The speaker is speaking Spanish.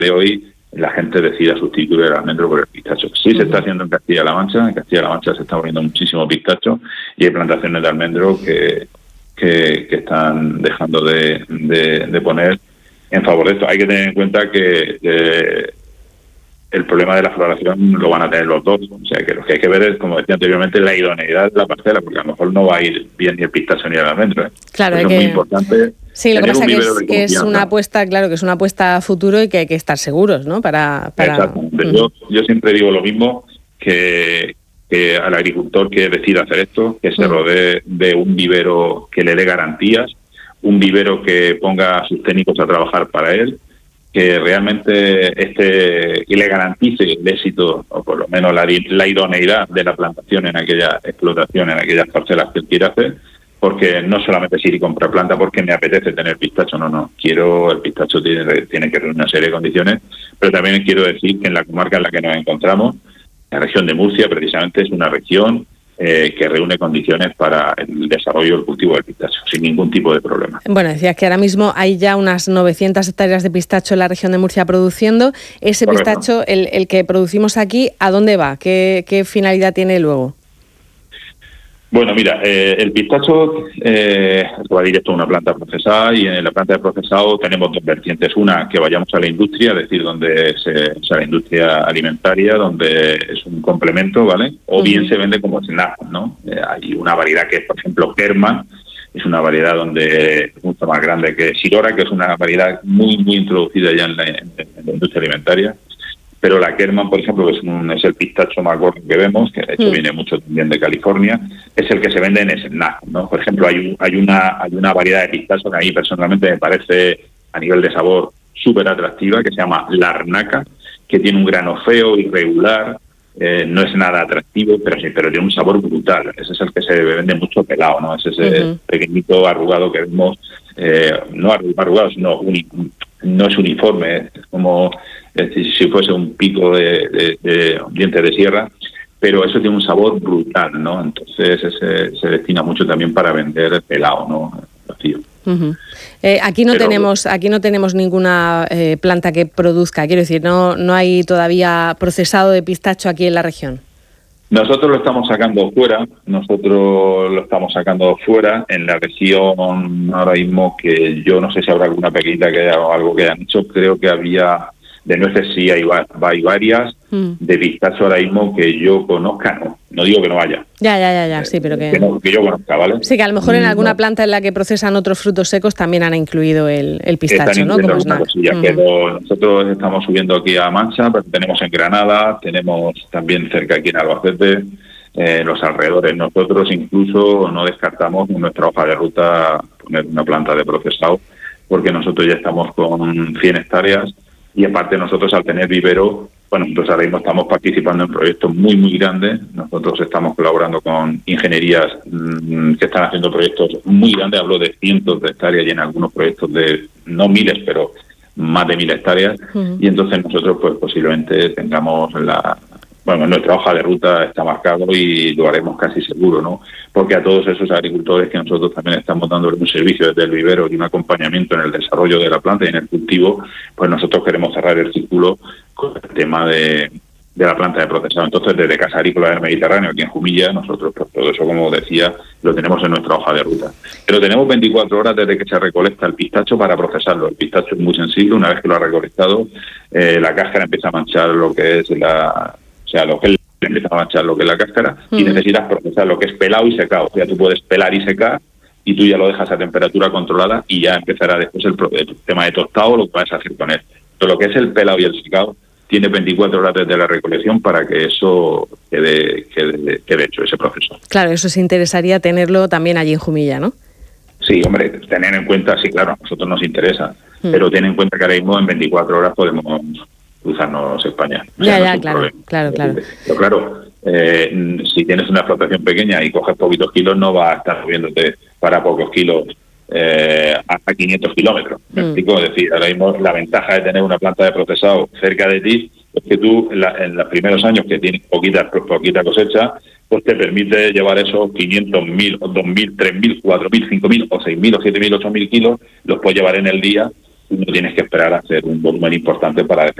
de hoy la gente decida sustituir el almendro por el pistacho. Sí, se está haciendo en Castilla-La Mancha. En Castilla-La Mancha se está poniendo muchísimo pistacho y hay plantaciones de almendro que están dejando de poner en favor de esto. Hay que tener en cuenta que el problema de la floración lo van a tener los dos. O sea, que lo que hay que ver es, como decía anteriormente, la idoneidad de la parcela, porque a lo mejor no va a ir bien ni el pistacho ni el almendro. Claro, es muy importante. Sí, lo que pasa que es una apuesta, claro, que es una apuesta a futuro y que hay que estar seguros, ¿no? Exactamente. Yo siempre digo lo mismo, que al agricultor que decida hacer esto, que se rodee de un vivero que le dé garantías, un vivero que ponga a sus técnicos a trabajar para él, que realmente y le garantice el éxito, o por lo menos la idoneidad de la plantación en aquella explotación, en aquellas parcelas que él quiera hacer, porque no solamente es ir y comprar planta porque me apetece tener pistacho, no. El pistacho tiene que reunir una serie de condiciones, pero también quiero decir que en la comarca en la que nos encontramos, la región de Murcia precisamente es una región que reúne condiciones para el desarrollo del cultivo del pistacho, sin ningún tipo de problema. Bueno, decías que ahora mismo hay ya unas 900 hectáreas de pistacho en la región de Murcia produciendo. Ese Correcto. Pistacho, el que producimos aquí, ¿a dónde va? ¿Qué finalidad tiene luego? Bueno, mira, el pistacho va directo a una planta procesada, y en la planta de procesado tenemos dos vertientes. Una, que vayamos a la industria, es decir, donde a la industria alimentaria, donde es un complemento, ¿vale? O bien se vende como snack, ¿no? Hay una variedad que es, por ejemplo, Kerman, es una variedad donde es mucho más grande que Sirora, que es una variedad muy introducida ya en la industria alimentaria. Pero la Kerman, por ejemplo, que es el pistacho más gordo que vemos, que de hecho viene mucho también de California, es el que se vende en snack, ¿no? Por ejemplo, hay una variedad de pistacho que a mí personalmente me parece, a nivel de sabor, súper atractiva, que se llama la Arnaca, que tiene un grano feo, irregular, no es nada atractivo, pero tiene un sabor brutal. Ese es el que se vende mucho pelado, ¿no? Es ese pequeñito arrugado que vemos, no arrugado, sino no es uniforme, es como si fuese un pico de dientes de sierra, pero eso tiene un sabor brutal, ¿no? Entonces se destina mucho también para vender pelado, ¿no? Vacío. Aquí no tenemos ninguna planta que produzca, quiero decir, no hay todavía procesado de pistacho aquí en la región. Nosotros lo estamos sacando fuera, en la región ahora mismo, que yo no sé si habrá alguna pequeñita o algo que hayan hecho. Creo que había de nueces, sí hay varias, de pistacho ahora mismo que yo conozca, no digo que no haya. Ya, sí, pero que yo conozca, ¿vale? Sí, que a lo mejor en alguna planta en la que procesan otros frutos secos también han incluido el pistacho, ¿no? Como snack. Pero nosotros estamos subiendo aquí a Mancha, pero tenemos en Granada, tenemos también cerca aquí en Albacete, los alrededores. Nosotros incluso no descartamos en nuestra hoja de ruta poner una planta de procesado, porque nosotros ya estamos con 100 hectáreas y aparte nosotros, al tener vivero, bueno, nosotros ahora mismo estamos participando en proyectos muy grandes. Nosotros estamos colaborando con ingenierías que están haciendo proyectos muy grandes, hablo de cientos de hectáreas, y en algunos proyectos de no miles, pero más de 1000 hectáreas. Y entonces nosotros pues posiblemente tengamos nuestra hoja de ruta está marcado y lo haremos casi seguro, ¿no? Porque a todos esos agricultores que nosotros también estamos dando un servicio desde el vivero y un acompañamiento en el desarrollo de la planta y en el cultivo, pues nosotros queremos cerrar el círculo con el tema de la planta de procesado. Entonces, desde Casa Agrícola del Mediterráneo, aquí en Jumilla, nosotros pues todo eso, como decía, lo tenemos en nuestra hoja de ruta. Pero tenemos 24 horas desde que se recolecta el pistacho para procesarlo. El pistacho es muy sensible. Una vez que lo ha recolectado, la cáscara empieza a manchar lo que es empieza a manchar lo que es la cáscara, y necesitas procesar lo que es pelado y secado. O sea, tú puedes pelar y secar, y tú ya lo dejas a temperatura controlada, y ya empezará después el tema de tostado, lo que vas a hacer con él. Pero lo que es el pelado y el secado tiene 24 horas desde la recolección para que eso quede hecho, ese proceso. Claro, eso se interesaría tenerlo también allí en Jumilla, ¿no? Sí, hombre, tener en cuenta, sí, claro, a nosotros nos interesa, pero ten en cuenta que ahora mismo en 24 horas podemos cruzarnos España. Claro. Pero claro, si tienes una explotación pequeña y coges poquitos kilos, no vas a estar moviéndote para pocos kilos a 500 kilómetros. ¿Me explico? Es decir, ahora mismo la ventaja de tener una planta de procesado cerca de ti es que tú, en los primeros años que tienes poquita cosecha, pues te permite llevar esos 500.000, 2.000, 3.000, 4.000, 5.000 o 6.000 o 7.000, 8.000 kilos, los puedes llevar en el día, no tienes que esperar a hacer un volumen importante para